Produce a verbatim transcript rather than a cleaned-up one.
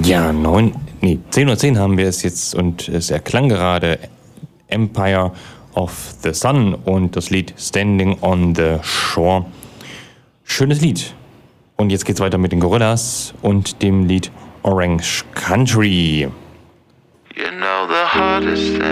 Ja, neun, nee, zehn Uhr zehn haben wir es jetzt und es erklang gerade Empire of the Sun und das Lied Standing on the Shore. Schönes Lied. Und jetzt geht's weiter mit den Gorillas und dem Lied Orange Country. You know the hardest thing